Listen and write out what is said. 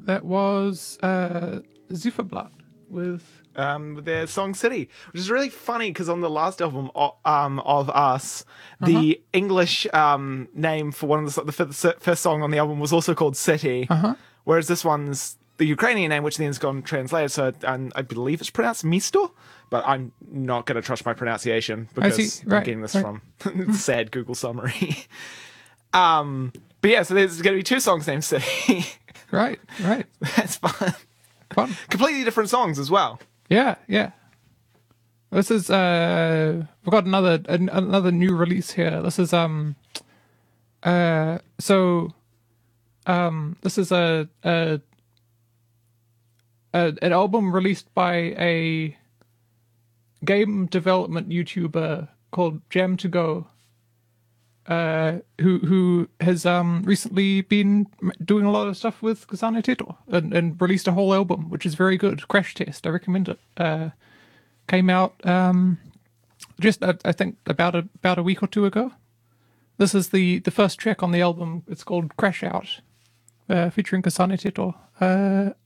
That was Zifferblatt with. Their song City, which is really funny because on the last album of Us, the English name for one of the first song on the album was also called City, whereas this one's the Ukrainian name, which then has gone translated. So I believe it's pronounced Misto, but I'm not going to trust my pronunciation because I'm getting this from sad Google summary. But yeah, so there's going to be two songs named City. Right. That's fun. Fun. Completely different songs as well. Yeah. This is we've got another new release here. This is this is an album released by a game development YouTuber called Jam to Go, who has recently been doing a lot of stuff with Kasane Teto and released a whole album, which is very good. Crash Test, I recommend it. Came out just I think about a week or two ago. This is the first track on the album. It's called Crash Out, featuring Kasane Teto.